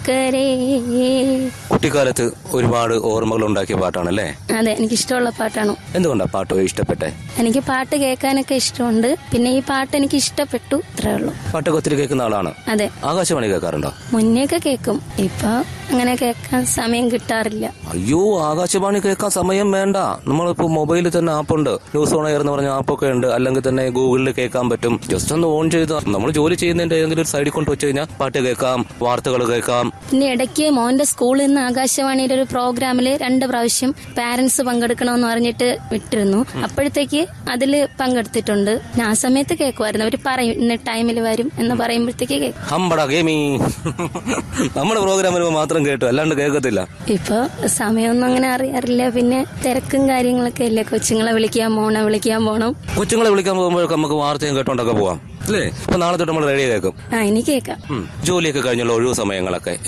പൂക്കരേ. കുട്ടിക്കാലത്ത് ഒരുപാട് ഓർമ്മകൾ ഉണ്ടാക്കിയ പാട്ടാണല്ലേ? അതെ, എനിക്ക് ഇഷ്ടമുള്ള പാട്ടാണ്. എന്തുകൊണ്ടാ പാട്ട് ഇഷ്ടപ്പെട്ടെ? എനിക്ക് പാട്ട് കേൾക്കാനൊക്കെ ഇഷ്ടമുണ്ട്. പിന്നെ ഈ പാട്ട് എനിക്ക് ഇഷ്ടപ്പെട്ടു, അത്രേ ഉള്ളൂ. പാട്ടൊക്കെ ഒത്തിരി കേൾക്കുന്ന ആളാണ്? അതെ. ആകാശവാണി കേൾക്കാറുണ്ടോ? മുന്നേക്കെ കേൾക്കും, ഇപ്പൊ അങ്ങനെ കേൾക്കാൻ സമയം കിട്ടാറില്ല. അയ്യോ, ആകാശവാണി കേൾക്കാൻ സമയം വേണ്ട. നമ്മളിപ്പോ മൊബൈലിൽ തന്നെ ആപ്പുണ്ട്, ന്യൂസ് ഓൺ എയർ എന്ന് പറഞ്ഞ ആപ്പൊക്കെ ഉണ്ട്. അല്ലെങ്കിൽ തന്നെ ഗൂഗിളിൽ കേൾക്കാൻ പറ്റും. ജസ്റ്റ് ഒന്ന് ഓൺ ചെയ്ത് നമ്മൾ ജോലി ചെയ്യുന്നതിന്റെ ഏതെങ്കിലും ഒരു സൈഡിൽ കൊണ്ട് വെച്ച് കഴിഞ്ഞാൽ പാട്ട് കേൾക്കാം, വാർത്തകൾ കേൾക്കാം. പിന്നെ ഇടയ്ക്ക് മോന്റെ സ്കൂളിൽ നിന്ന് ആകാശവാണിയുടെ ഒരു പ്രോഗ്രാമില് 2 പ്രാവശ്യം പാരന്റ്സ് പങ്കെടുക്കണമെന്ന് പറഞ്ഞിട്ട് വിട്ടിരുന്നു. അപ്പോഴത്തേക്ക് അതില് പങ്കെടുത്തിട്ടുണ്ട്. ആ സമയത്ത് കേൾക്കുമായിരുന്നു. അവര് പറയും ഇന്ന ടൈമിൽ വരും എന്ന് പറയുമ്പോഴത്തേക്ക് കേൾക്കും. നമ്മുടെ പ്രോഗ്രാമിൽ മാത്രം കേട്ടു, അല്ലാണ്ട് കേൾക്കത്തില്ല. ഇപ്പൊ സമയമൊന്നും അങ്ങനെ അറിയാറില്ല. പിന്നെ തിരക്കും കാര്യങ്ങളൊക്കെ അല്ലേ. കൊച്ചുങ്ങളെ വിളിക്കാൻ പോണം. കൊച്ചുങ്ങളെ വിളിക്കാൻ പോകുമ്പോഴൊക്കെ നമുക്ക് വാർത്തയും കേട്ടോണ്ടൊക്കെ പോവാം അല്ലേ? അപ്പൊ നാളെ തൊട്ട് നമ്മൾ റേഡിയോ കേൾക്കും. ഇനി കേൾക്കാം. ജോലിയൊക്കെ കഴിഞ്ഞുള്ള ഒഴിവ് സമയങ്ങളൊക്കെ